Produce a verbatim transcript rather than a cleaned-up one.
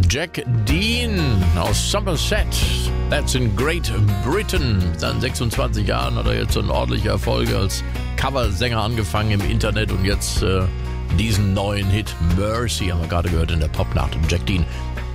Jack Dean aus Somerset, that's in Great Britain. Mit seinen sechsundzwanzig Jahren hat er jetzt so einen ordentlichen Erfolg als Coversänger angefangen im Internet und jetzt äh, diesen neuen Hit Mercy haben wir gerade gehört in der Popnacht. Jack Dean